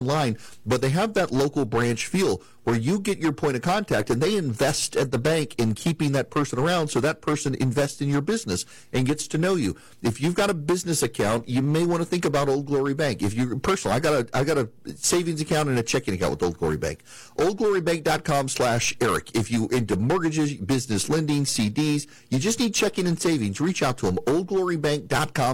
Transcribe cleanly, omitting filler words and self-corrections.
online, but they have that local branch feel where you get your point of contact and they invest at the bank in keeping that person around, so that person invests in your business and gets to know you. If you've got a business account, you may want to think about Old Glory Bank. If you're personal, I got a savings account and a checking account with Old Glory Bank. OldGloryBank.com/Eric. If you into mortgages, business lending, CDs, you just need checking and savings, reach out to them. OldGloryBank.com